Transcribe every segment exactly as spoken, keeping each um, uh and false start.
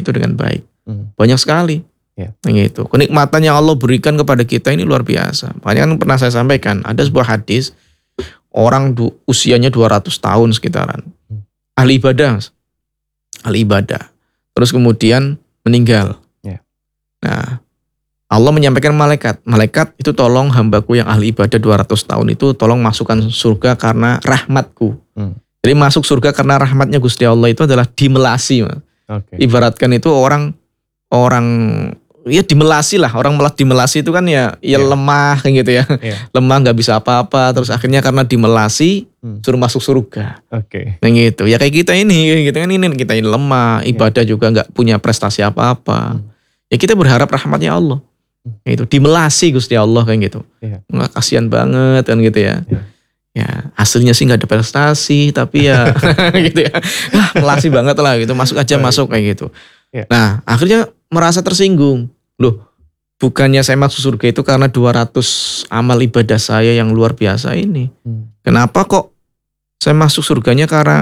itu dengan baik. Hmm. Banyak sekali. Ya. Gitu. Kenikmatan yang Allah berikan kepada kita ini luar biasa. Makanya kan pernah saya sampaikan, ada sebuah hadis, orang du, usianya dua ratus tahun sekitaran. Hmm. Ahli ibadah. Ahli ibadah. Terus kemudian meninggal. Ya. Nah, Allah menyampaikan malaikat. Malaikat itu tolong hambaku yang ahli ibadah dua ratus tahun itu tolong masukkan surga karena rahmatku. Hmm. Jadi masuk surga karena rahmatnya Gusti Allah itu adalah dimelasi. Okay. Ibaratkan itu orang orang ya dimelasi lah, orang malah dimelasi itu kan ya ya Yeah. lemah kan gitu ya. Yeah. Lemah nggak bisa apa-apa, terus akhirnya karena dimelasi Hmm. suruh masuk surga. Oke. Yang gitu. Ya kayak kita ini, kayak gitu kan ini kita ini lemah, ibadah yeah. juga nggak punya prestasi apa-apa. Hmm. Ya kita berharap rahmatnya Allah. Hmm. Itu dimelasi Gusti Allah kan gitu. Yeah. Nggak, kasihan banget kan gitu ya. Yeah. Ya hasilnya sih nggak ada prestasi tapi ya gitu ya. Ah, melasi banget lah gitu, masuk aja masuk kayak gitu. Yeah. Nah, akhirnya merasa tersinggung. Loh, bukannya saya masuk surga itu karena dua ratus amal ibadah saya yang luar biasa ini. Hmm. Kenapa kok saya masuk surganya karena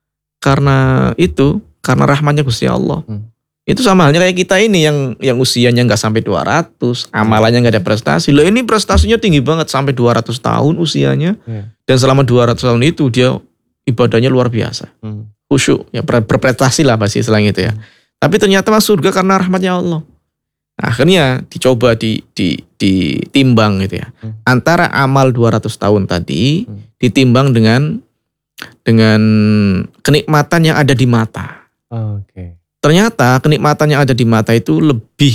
karena itu, karena rahmatnya Gusti Allah. Hmm. Itu sama halnya kayak kita ini yang yang usianya nggak sampai dua ratus, amalannya nggak ada prestasi. Loh, ini prestasinya tinggi banget sampai dua ratus tahun usianya. Yeah. Dan selama dua ratus tahun itu dia ibadahnya luar biasa. Hmm. Khusyuk, ya ber- berprestasi lah pasti selain itu ya. Hmm. Tapi ternyata masuk surga karena rahmatnya Allah. Nah, akhirnya dicoba di, di, ditimbang gitu ya. Hmm. Antara amal dua ratus tahun tadi Hmm. ditimbang dengan dengan kenikmatan yang ada di mata. Oh, oke. Okay. Ternyata kenikmatan yang ada di mata itu lebih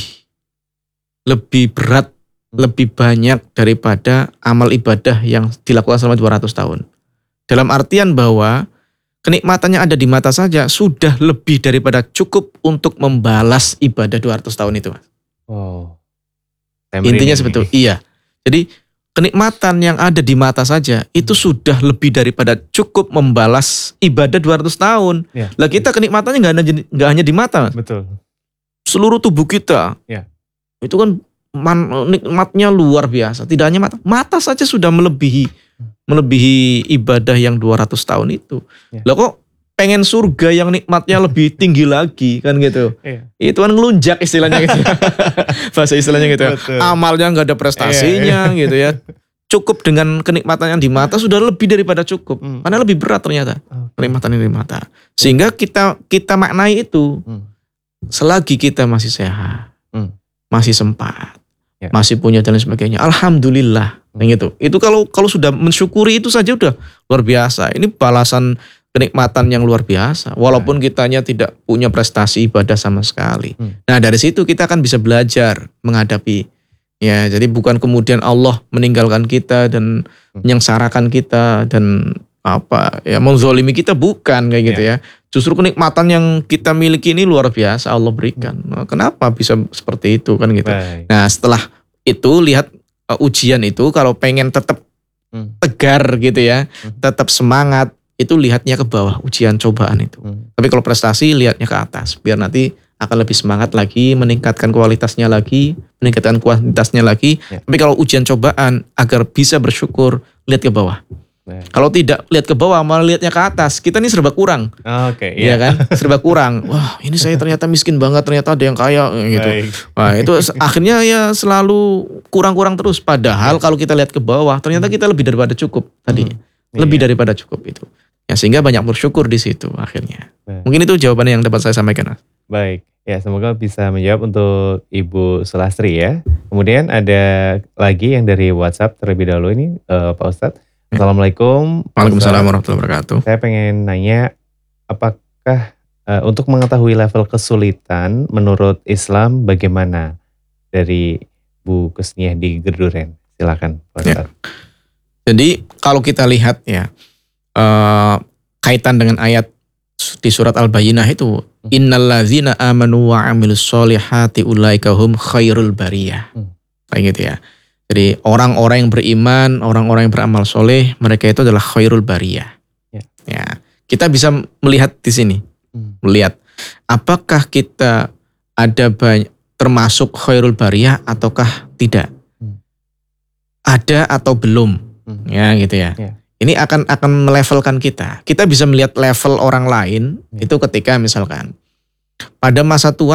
lebih berat, hmm. lebih banyak daripada amal ibadah yang dilakukan selama dua ratus tahun. Dalam artian bahwa kenikmatannya ada di mata saja sudah lebih daripada cukup untuk membalas ibadah dua ratus tahun itu. Wow. Intinya sebetulnya iya. Jadi kenikmatan yang ada di mata saja itu sudah lebih daripada cukup membalas ibadah dua ratus tahun. Ya. Lah kita kenikmatannya nggak hanya nggak hanya di mata, Mas. Betul. Seluruh tubuh kita. Ya. Itu kan man, nikmatnya luar biasa. Tidak hanya mata, mata saja sudah melebihi melebihi ibadah yang dua ratus tahun itu. Ya. Lah kok pengen surga yang nikmatnya lebih tinggi lagi kan gitu. Iya. Itu kan ngelunjak istilahnya gitu. Bahasa istilahnya gitu. Betul. Amalnya nggak ada prestasinya Iya. gitu ya. Cukup dengan kenikmatan yang di mata sudah lebih daripada cukup. Hmm. Karena lebih berat ternyata Okay. kenikmatan yang di mata. Sehingga kita kita maknai itu Hmm. selagi kita masih sehat, Hmm. masih sempat, Ya. masih punya dan lain sebagainya. Alhamdulillah. Hmm. Gitu. Itu kalau kalau sudah mensyukuri itu saja udah luar biasa. Ini balasan kenikmatan yang luar biasa. Walaupun kitanya tidak punya prestasi ibadah sama sekali. Hmm. Nah dari situ kita akan bisa belajar menghadapi. Ya jadi bukan kemudian Allah meninggalkan kita dan Hmm. menyengsarakan kita dan apa ya menzolimi kita, bukan kayak gitu ya. Justru kenikmatan yang kita miliki ini luar biasa Allah berikan. Nah, kenapa bisa seperti itu kan gitu. Baik. Nah setelah itu lihat uh, ujian itu kalau pengen tetap Hmm. tegar gitu ya, Hmm. tetap semangat, itu lihatnya ke bawah ujian cobaan itu. Hmm. Tapi kalau prestasi lihatnya ke atas, biar nanti akan lebih semangat lagi, meningkatkan kualitasnya lagi, meningkatkan kuantitasnya lagi. Ya. Tapi kalau ujian cobaan agar bisa bersyukur, lihat ke bawah. Baik. Kalau tidak lihat ke bawah, malah lihatnya ke atas, kita ini serba kurang. Oh, oke, okay, Iya iya kan? Serba kurang. Wah, ini saya ternyata miskin banget, ternyata ada yang kaya gitu. Baik. Wah, itu akhirnya ya selalu kurang-kurang terus. Padahal kalau kita lihat ke bawah, ternyata kita lebih daripada cukup tadi. Hmm. Lebih Iya. daripada cukup itu. Ya sehingga banyak bersyukur di situ akhirnya. Baik. Mungkin itu jawabannya yang dapat saya sampaikan, Mas. Baik, ya semoga bisa menjawab untuk Ibu Sulastri ya. Kemudian ada lagi yang dari WhatsApp terlebih dahulu ini uh, Pak Ustadz. Ya. Assalamualaikum. Waalaikumsalam warahmatullahi wabarakatuh. Saya pengen nanya, apakah uh, untuk mengetahui level kesulitan menurut Islam bagaimana dari Bu Kusniah di Gerduren? Silakan Pak Ustadz. Ya. Jadi kalau kita lihat ya uh, kaitan dengan ayat di surat Al-Bayyinah itu, Hmm. innallazina amanu wa amilus solihati ulaika hum khairul bariyah. Hmm. Kayak gitu ya. Jadi orang-orang yang beriman, orang-orang yang beramal soleh, mereka itu adalah khairul bariyah. Ya. Ya, kita bisa melihat di sini, Hmm. melihat apakah kita ada banyak termasuk khairul bariyah ataukah tidak. Hmm. Ada atau belum, Hmm. ya gitu ya. Ya. Ini akan akan melevelkan kita. Kita bisa melihat level orang lain Ya. itu ketika misalkan pada masa tua